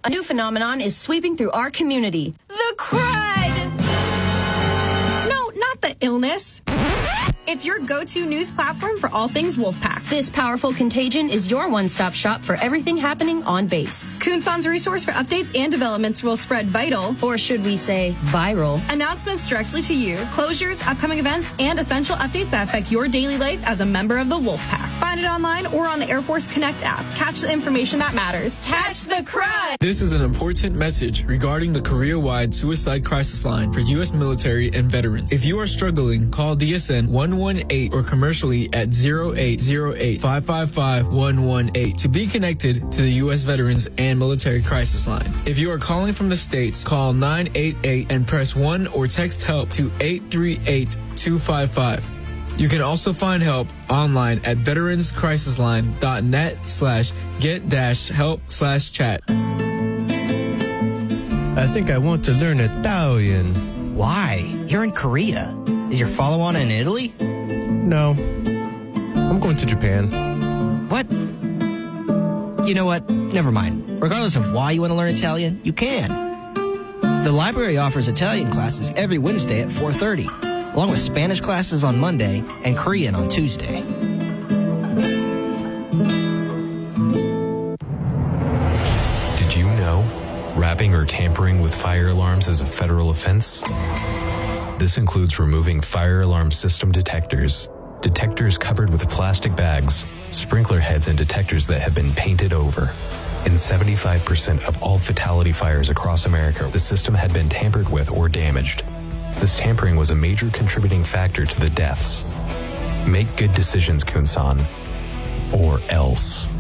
A new phenomenon is sweeping through our community. The crud! No, not the illness. It's your go-to news platform for all things Wolfpack. This powerful contagion is your one-stop shop for everything happening on base. Koonson's resource for updates and developments will spread vital, or should we say viral, announcements directly to you, closures, upcoming events, and essential updates that affect your daily life as a member of the Wolfpack. Find it online or on the Air Force Connect app. Catch the information that matters. Catch the crud! This is an important message regarding the career-wide suicide crisis line for U.S. military and veterans. If you are struggling, call DSN 118 or commercially at 0808-555-118 to be connected to the U.S. Veterans and Military Crisis Line. If you are calling from the States, call 988 and press 1 or text HELP to 838-255. You can also find help online at veteranscrisisline.net/get-help/chat. I think I want to learn Italian. Why? You're in Korea. Is your follow-on in Italy? No. I'm going to Japan. What? You know what? Never mind. Regardless of why you want to learn Italian, you can. The library offers Italian classes every Wednesday at 4:30, along with Spanish classes on Monday and Korean on Tuesday. Did you know wrapping or tampering with fire alarms is a federal offense? This includes removing fire alarm system detectors, detectors covered with plastic bags, sprinkler heads, and detectors that have been painted over. In 75% of all fatality fires across America, the system had been tampered with or damaged. This tampering was a major contributing factor to the deaths. Make good decisions, Koonson, or else.